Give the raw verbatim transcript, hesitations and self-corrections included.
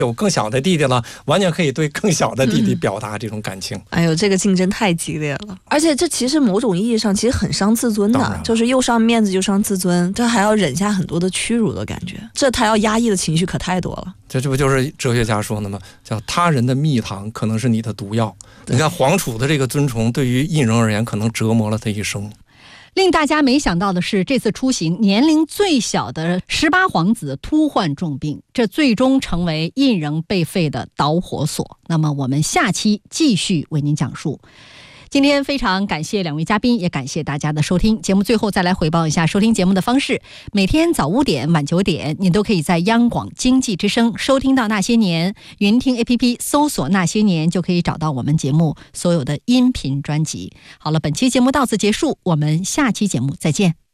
有更小的弟弟了，完全可以对更小的弟弟表达这种感情。 嗯、哎呦，这个竞争太激烈了，而且这其实某种意义上其实很伤自尊的，就是又伤面子又伤自尊，这还要忍下很多的屈辱的感觉，这他要压抑的情绪可太多了。 这这不就是哲学家说的吗？叫他人的蜜糖可能是你的毒药。你看皇储的这个尊崇，对于胤禛而言，可能折磨了他一生。 令大家没想到的是，这次出行年龄最小的十八皇子突患重病，这最终成为胤禛被废的导火索。那么我们下期继续为您讲述。今天非常感谢两位嘉宾，也感谢大家的收听。节目最后再来回报一下收听节目的方式：每天早五点、晚九点，您都可以在央广经济之声收听到《那些年》，云听 A P P 搜索《那些年》就可以找到我们节目所有的音频专辑。好了，本期节目到此结束，我们下期节目再见。